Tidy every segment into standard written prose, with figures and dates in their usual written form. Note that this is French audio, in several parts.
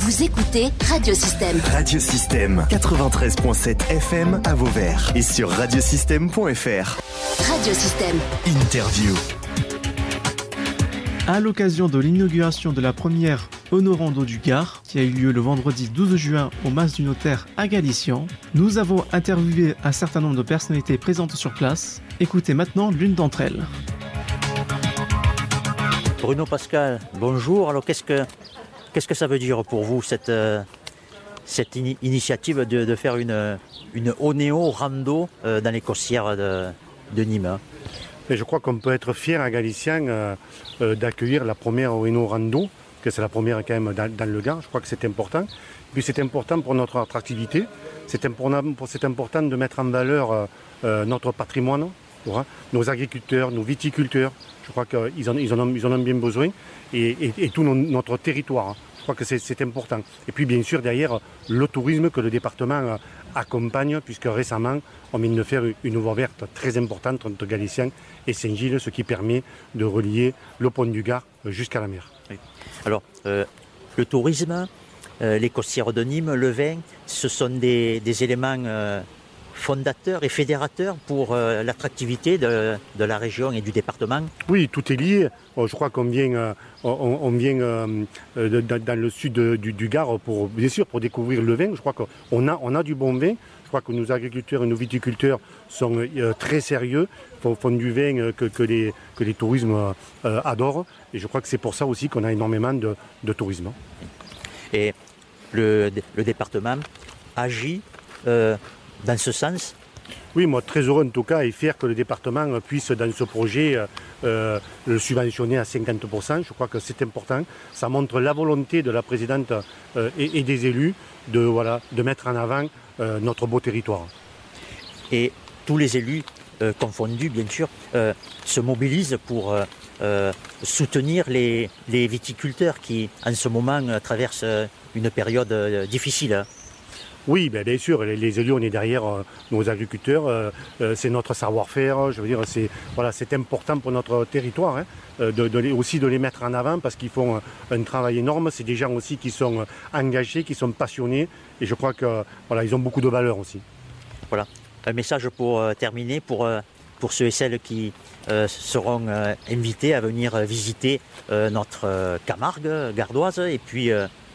Vous écoutez Radiosystème. Radiosystème 93.7 FM à Vauvert et sur radiosystème.fr. Radiosystème. Interview. À l'occasion de l'inauguration de la première Honorando du Gard, qui a eu lieu le vendredi 12 juin au Mas du Notaire à Galician, nous avons interviewé un certain nombre de personnalités présentes sur place. Écoutez maintenant l'une d'entre elles. Bruno Pascal, bonjour. Alors qu'est-ce que ça veut dire pour vous cette initiative de faire une Onéo rando dans les costières de Nîmes? Et je crois qu'on peut être fier à Galician d'accueillir la première Onéo rando, que c'est la première quand même dans le Gard. Je crois que c'est important. Puis c'est important pour notre attractivité. C'est important de mettre en valeur notre patrimoine, nos agriculteurs, nos viticulteurs. Je crois qu'ils en ont bien besoin. Et tout notre territoire. Je crois que c'est important. Et puis bien sûr derrière le tourisme que le département accompagne, puisque récemment on vient de faire une voie verte très importante entre Galician et Saint-Gilles, ce qui permet de relier le pont du Gard jusqu'à la mer. Oui. Alors le tourisme, les costières de Nîmes, le vin, ce sont des éléments fondateurs et fédérateurs pour l'attractivité de la région et du département. Oui, tout est lié. Je crois qu'on vient, dans le sud du Gard pour découvrir le vin. Je crois qu'on a du bon vin. Je crois que nos agriculteurs et nos viticulteurs sont très sérieux, font du vin que les tourismes adorent. Et je crois que c'est pour ça aussi qu'on a énormément de tourisme. Et le département agit dans ce sens? Oui, moi très heureux en tout cas et fier que le département puisse dans ce projet le subventionner à 50%. Je crois que c'est important. Ça montre la volonté de la présidente et des élus de mettre en avant notre beau territoire. Et tous les élus confondus, bien sûr, se mobilisent pour soutenir les viticulteurs qui, en ce moment, traversent une période difficile. Oui, bien sûr, les élus, on est derrière nos agriculteurs, c'est notre savoir-faire, je veux dire, c'est important pour notre territoire, aussi de les mettre en avant parce qu'ils font un travail énorme, c'est des gens aussi qui sont engagés, qui sont passionnés et je crois qu'ils ont beaucoup de valeur aussi. Voilà, un message pour terminer, pour ceux et celles qui seront invités à venir visiter notre Camargue gardoise et puis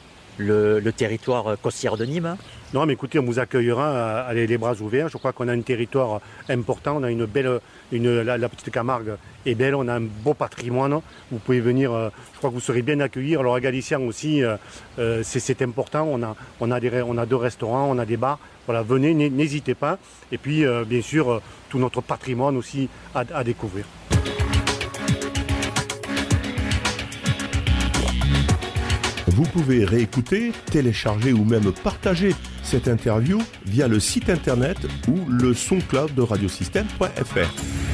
le territoire costière de Nîmes. Non, mais écoutez, on vous accueillera les bras ouverts. Je crois qu'on a un territoire important. On a la petite Camargue est belle. On a un beau patrimoine. Vous pouvez venir. Je crois que vous serez bien accueillis. Alors à Galician aussi, c'est important. On a 2 restaurants, on a des bars. Voilà, venez, n'hésitez pas. Et puis, bien sûr, tout notre patrimoine aussi à découvrir. Vous pouvez réécouter, télécharger ou même partager cette interview via le site internet ou le SoundCloud de radiosystème.fr.